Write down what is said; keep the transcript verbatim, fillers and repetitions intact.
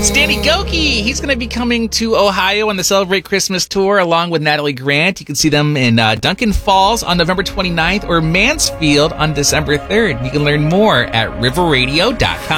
It's Danny Gokey. He's going to be coming to Ohio on the Celebrate Christmas tour along with Natalie Grant. You can see them in uh, Duncan Falls on November twenty-ninth or Mansfield on December third. You can learn more at river radio dot com.